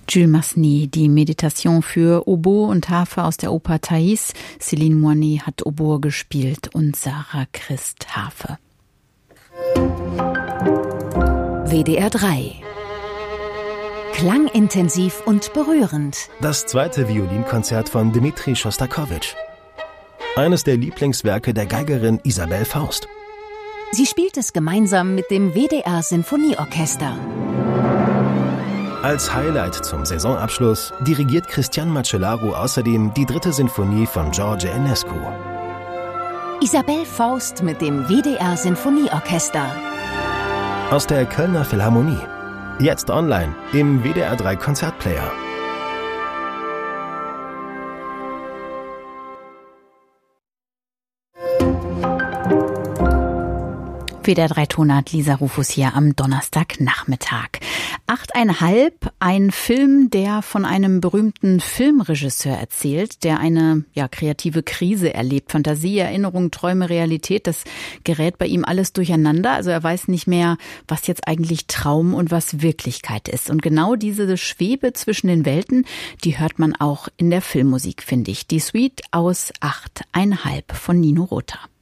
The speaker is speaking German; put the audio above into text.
Jules Massenet, die Meditation für Oboe und Harfe aus der Oper Thais. Céline Moinet hat Oboe gespielt und Sarah Christ Harfe. WDR 3. Klangintensiv und berührend. Das zweite Violinkonzert von Dmitri Schostakowitsch. Eines der Lieblingswerke der Geigerin Isabelle Faust. Sie spielt es gemeinsam mit dem WDR Sinfonieorchester. Als Highlight zum Saisonabschluss dirigiert Cristian Macellaro außerdem die 3. Sinfonie von George Enescu. Isabelle Faust mit dem WDR Sinfonieorchester. Aus der Kölner Philharmonie. Jetzt online im WDR 3 Konzertplayer. WDR 3 Tonart, Lisa Rufus hier am Donnerstagnachmittag. 8,5, ein Film, der von einem berühmten Filmregisseur erzählt, der eine kreative Krise erlebt. Fantasie, Erinnerung, Träume, Realität, das gerät bei ihm alles durcheinander. Also er weiß nicht mehr, was jetzt eigentlich Traum und was Wirklichkeit ist. Und genau diese Schwebe zwischen den Welten, die hört man auch in der Filmmusik, finde ich. Die Suite aus 8,5 von Nino Rota.